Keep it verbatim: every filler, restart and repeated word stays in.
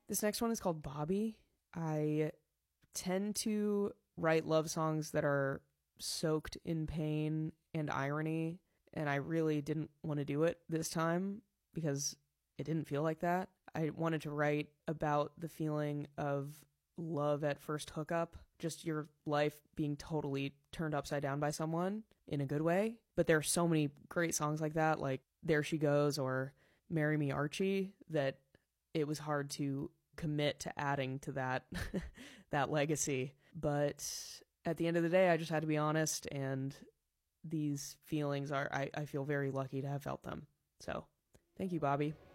This next one is called Bobby. I tend to write love songs that are soaked in pain and irony, and I really didn't want to do it this time because it didn't feel like that. I wanted to write about the feeling of love at first hookup, just your life being totally turned upside down by someone in a good way. But there are so many great songs like that, like There She Goes or Marry Me Archie, that it was hard to commit to adding to that that legacy. But at the end of the day, I just had to be honest, and these feelings are, I, I feel very lucky to have felt them. So thank you, Bobby.